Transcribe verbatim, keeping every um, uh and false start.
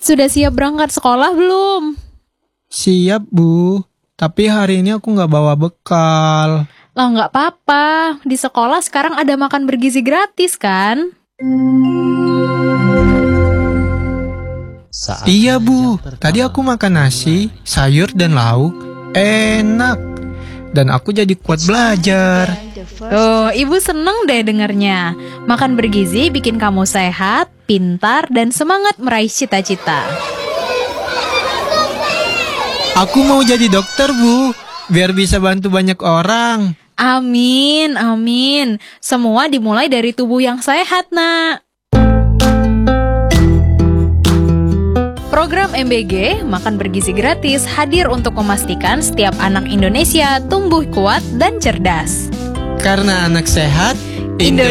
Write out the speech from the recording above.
Sudah siap berangkat sekolah belum? Siap, Bu. Tapi hari ini aku nggak bawa bekal. Lah nggak apa-apa, di sekolah sekarang ada makan bergizi gratis kan? Saat Iya, Bu. Tadi aku makan nasi, sayur, dan lauk. Enak. Dan aku jadi kuat belajar. Oh, Ibu seneng deh dengernya. Makan bergizi bikin kamu sehat, pintar, dan semangat meraih cita-cita. Aku mau jadi dokter, Bu. Biar bisa bantu banyak orang. Amin, amin. Semua dimulai dari tubuh yang sehat, Nak. Program M B G, Makan Bergizi Gratis, hadir untuk memastikan setiap anak Indonesia tumbuh kuat dan cerdas. Karena anak sehat, Indonesia